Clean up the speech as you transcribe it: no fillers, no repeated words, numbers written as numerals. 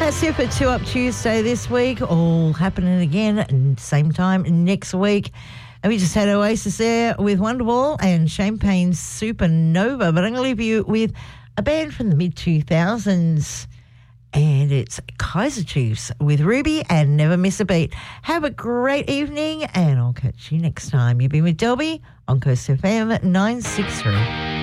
That's it for 2 Up Tuesday this week. All happening again, same time next week. And we just had Oasis there with Wonderwall and Champagne's Supernova. But I'm going to leave you with a band from the mid-2000s. And it's Kaiser Chiefs with Ruby and Never Miss a Beat. Have a great evening, and I'll catch you next time. You've been with Delby on Coast FM 963.